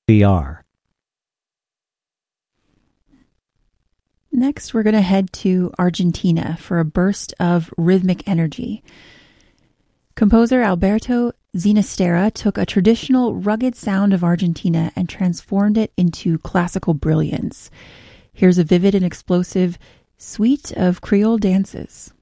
VR. Next, we're going to head to Argentina for a burst of rhythmic energy. Composer Alberto Ginastera took a traditional, rugged sound of Argentina and transformed it into classical brilliance. Here's a vivid and explosive suite of Creole dances.